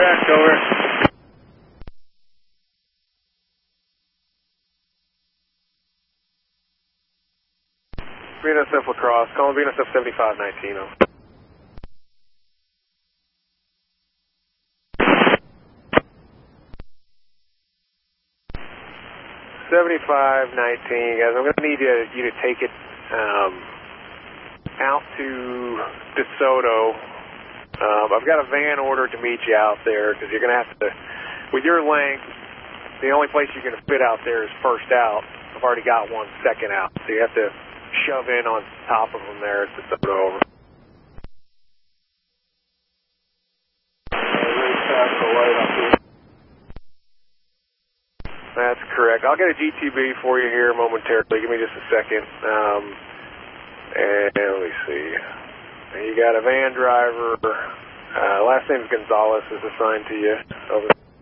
Correct, over. VNSF Lacrosse, calling VNSF 7519, over. Guys, I'm going to need you to take it out to DeSoto. I've got a van ordered to meet you out there because you're going to have to, with your length, the only place you're going to fit out there is first out. I've already got one second out, so you have to shove in on top of them there at DeSoto, over. That's correct. I'll get a GTB for you here momentarily. Give me just a second. And let me see. You got a van driver. Last name's Gonzalez is assigned to you. Over.